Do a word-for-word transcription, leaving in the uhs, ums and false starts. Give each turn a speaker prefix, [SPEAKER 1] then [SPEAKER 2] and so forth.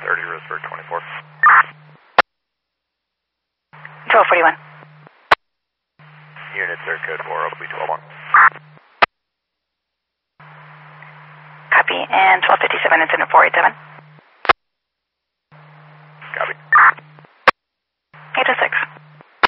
[SPEAKER 1] thirty, Roseburg twenty-four.
[SPEAKER 2] twelve forty-one.
[SPEAKER 1] Unit third code four, O B twelve one.
[SPEAKER 2] Copy, and twelve fifty-seven, incident four eight seven.
[SPEAKER 1] Copy.
[SPEAKER 2] eight oh six.